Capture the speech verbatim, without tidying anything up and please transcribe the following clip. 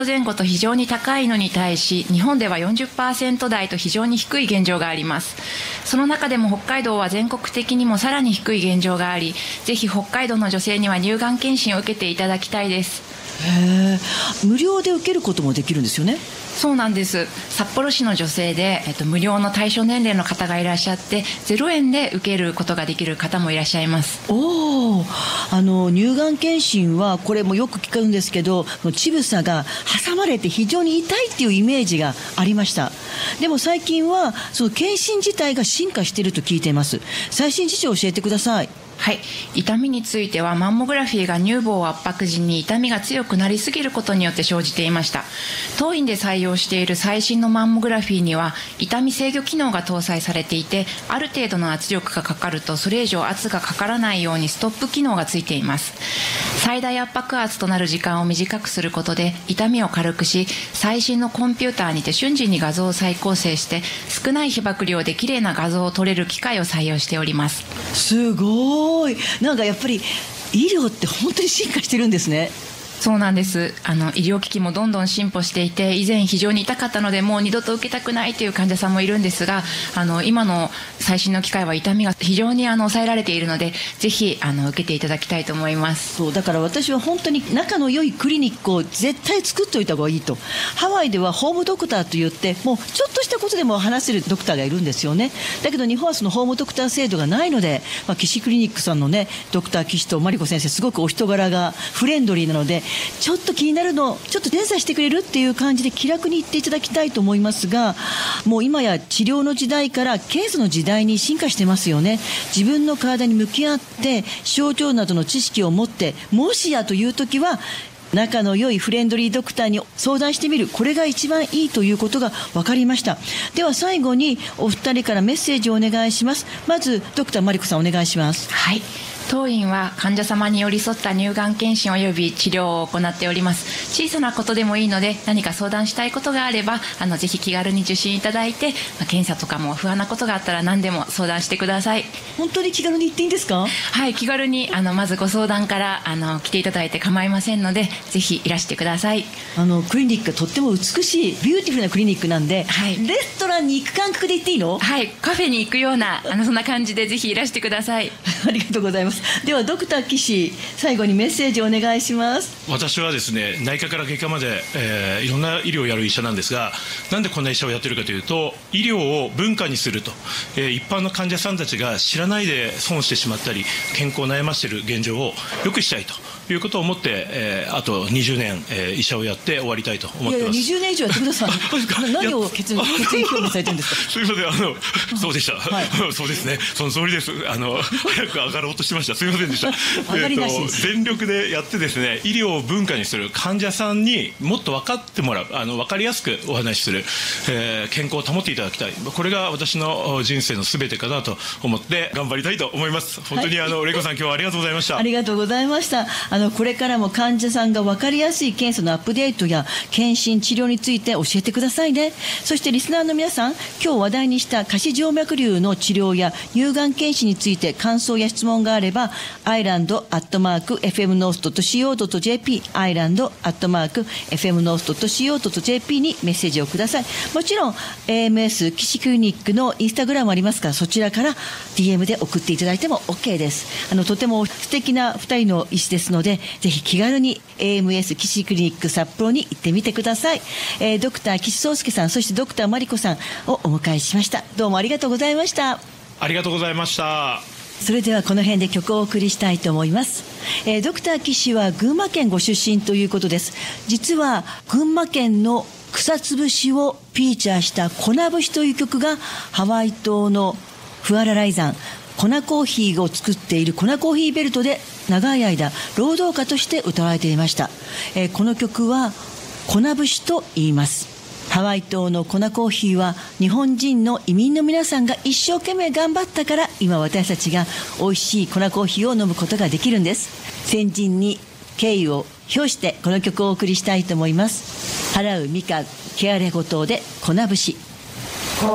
前後と非常に高いのに対し、日本では よんじゅっパーセント 台と非常に低い現状があります。その中でも北海道は全国的にもさらに低い現状があり、ぜひ北海道の女性には乳がん検診を受けていただきたいです。 へー、無料で受けることもできるんですよね。 そうなんです。札幌市の女性で、えっと、無料の対象年齢の方がいらっしゃって、ゼロえんで受けることができる方もいらっしゃいます。 おー、あの乳がん検診はこれもよく聞くんですけど、乳房が挟まれて非常に痛いっていうイメージがありました。でも最近はその検診自体が進化していると聞いています。最新事情を教えてください。 はい、痛みについてはマンモグラフィーが乳房を圧迫時に痛みが強くなりすぎることによって生じていました。当院で採用している最新のマンモグラフィーには痛み制御機能が搭載されていて、ある程度の圧力がかかるとそれ以上圧がかからないようにストップ機能がついています。最大圧迫圧となる時間を短くすることで痛みを軽くし、最新のコンピューターにて瞬時に画像を再構成して少ない被曝量で綺麗な画像を撮れる機械を採用しております。 すごい、なんかやっぱり医療って本当に進化してるんですね。 そうなんです。あの医療機器もどんどん進歩していて、以前非常に痛かったのでもう二度と受けたくないという患者さんもいるんですが、あの今の最新の機械は痛みが非常にあの抑えられているので、ぜひあの受けていただきたいと思います。 そうだから私は本当に仲の良いクリニックを絶対作っておいた方がいいと。ハワイではホームドクターといってもうちょっとしたことでも話せるドクターがいるんですよね。だけど日本はそのホームドクター制度がないので、まあ、岸クリニックさんのねドクター岸とマリコ先生すごくお人柄がフレンドリーなので、ちょっと気になるのちょっと検査してくれるっていう感じで気楽に言っていただきたいと思いますが、もう今や治療の時代から検査の時代に進化してますよね。自分の体に向き合って症状などの知識を持って、もしやという時は仲の良いフレンドリードクターに相談してみる、これが一番いいということが分かりました。では最後にお二人からメッセージをお願いします。まずドクターマリコさんお願いします。 はい、当院は患者様に寄り添った乳がん検診及び治療を行っております。小さなことでもいいので何か相談したいことがあればあのぜひ気軽に受診いただいて、まあ、検査とかも不安なことがあったら何でも相談してください。 本当に気軽に言っていいんですか？ はい、気軽にあのまずご相談からあの来ていただいて構いませんので、ぜひいらしてください。 あのクリニックがとっても美しいビューティフルなクリニックなんで、 はい、 レストランに行く感覚で行っていいの？ はい、カフェに行くようなあのそんな感じでぜひいらしてください。 ありがとうございます。ではドクター岸、最後にメッセージをお願いします。 私はですね、内科から外科まで、えー、いろんな医療をやる医者なんですが、なんでこんな医者をやってるかというと、医療を文化にすると、えー、一般の患者さんたちが知らないで損してしまったり健康を悩ましている現状を良くしたいということを思って、えー、あとにじゅうねん、えー、医者をやって終わりたいと思ってます。いやいやにじゅうねん以上やってください。何を決意表明されてるんですか？ すみません、あのそうでした、はい、そうですね、その通りです。あの早く上がろうとしました。すみませんでした。 上がりなしです。 全力でやってですね、医療を文化にする、患者さんにもっと分かってもらう、あの分かりやすくお話しする、えー、健康を保っていただきたい、これが私の人生のすべてかなと思って頑張りたいと思います。本当に、はい、あのレイコさん今日はありがとうございました。 ありがとうございました。あのこれからも患者さんが分かりやすい検査のアップデートや検診治療について教えてくださいね。そしてリスナーの皆さん、今日話題にした下肢静脈瘤の治療や乳がん検診について感想や質問があれば、アイランドアットマーク エフエムノースドットシーオードットジェーピー アイランドアットマーク エフエムノースドットシーオードットジェーピー にメッセージをください。もちろん エーエムエス 岸クリニックのインスタグラムありますから、そちらから ディーエム で送っていただいても OK です。あのとても素敵なふたりの医師ですので、ぜひ気軽に エーエムエス 岸クリニック札幌に行ってみてください。えー、ドクター岸壮介さん、そしてドクターマリコさんをお迎えしました。どうもありがとうございました。 ありがとうございました。 それではこの辺で曲をお送りしたいと思います。えー、ドクター岸は群馬県ご出身ということです。実は群馬県の草津節をフィーチャーした粉節という曲がハワイ島のフアラライ山粉コーヒーを作っている粉コーヒーベルトで長い間労働歌として歌われていました。えー、この曲は粉節と言います。ハワイ島の粉コーヒーは日本人の移民の皆さんが一生懸命頑張ったから今私たちが美味しい粉コーヒーを飲むことができるんです。先人に敬意を表してこの曲をお送りしたいと思います。払うみかんケアレゴ島で粉節。